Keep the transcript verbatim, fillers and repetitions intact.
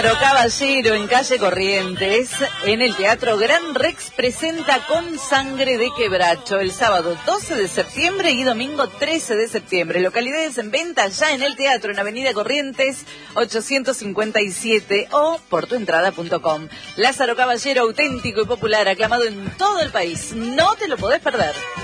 Lázaro Caballero en calle Corrientes, en el Teatro Gran Rex, presenta Con Sangre de Quebracho el sábado doce de septiembre y domingo trece de septiembre. Localidades en venta ya en el teatro en Avenida Corrientes ochocientos cincuenta y siete o portuentrada punto com. Lázaro Caballero, auténtico y popular, aclamado en todo el país. No te lo podés perder.